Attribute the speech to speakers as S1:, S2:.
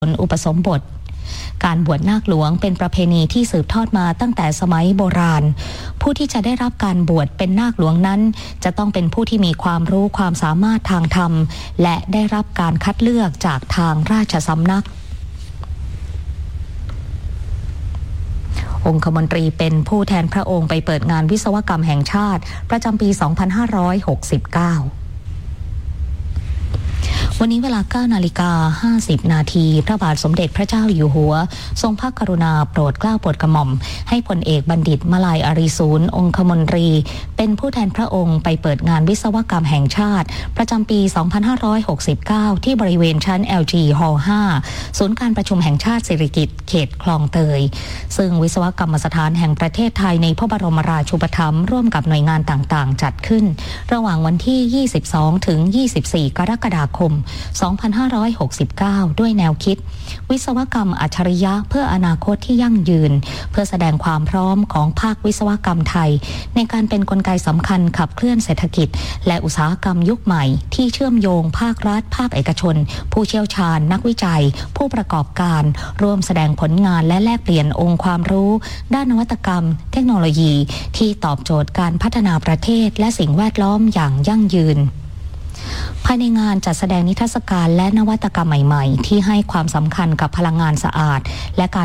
S1: อุปสมบทการบวชนาคหลวงเป็นประเพณีที่สืบทอดมาตั้งแต่สมัยโบราณผู้ที่จะได้รับการบวชเป็นนาคหลวงนั้นจะต้องเป็นผู้ที่มีความรู้ความสามารถทางธรรมและได้รับการคัดเลือกจากทางราชสำนักองคมนตรีเป็นผู้แทนพระองค์ไปเปิดงานวิศวกรรมแห่งชาติประจำปี 2569วันนี้เวลา 9:50 น.พระบาทสมเด็จพระเจ้าอยู่หัวทรงพระกรุณาโปรดเกล้าโปรดกระหม่อมให้พลเอกบัณฑิตมาลัยอารีศูนย์องคมนตรีเป็นผู้แทนพระองค์ไปเปิดงานวิศวกรรมแห่งชาติประจำปี 2569 ที่บริเวณชั้น LG Hall 5 ศูนย์การประชุมแห่งชาติสิริกิติ์เขตคลองเตยซึ่งวิศวกรรมสถานแห่งประเทศไทยในพระบรมราชูปถัมภ์ร่วมกับหน่วยงานต่างๆจัดขึ้นระหว่างวันที่ 22 ถึง 24 กรกฎาคม 2569 ด้วยแนวคิดวิศวกรรมอัจฉริยะเพื่ออนาคตที่ยั่งยืนเพื่อแสดงความพร้อมของภาควิศวกรรมไทยในการเป็นกลไกสำคัญขับเคลื่อนเศรษฐกิจและอุตสาหกรรมยุคใหม่ที่เชื่อมโยงภาครัฐภาคเอกชนผู้เชี่ยวชาญนักวิจัยผู้ประกอบการร่วมแสดงผลงานและแลกเปลี่ยนองค์ความรู้ด้านนวัตกรรมเทคโนโลยีที่ตอบโจทย์การพัฒนาประเทศและสิ่งแวดล้อมอย่างยั่งยืนภายในงานจัดแสดงนิทรรศการและนวัตกรรมใหม่ๆที่ให้ความสำคัญกับพลังงานสะอาดและการ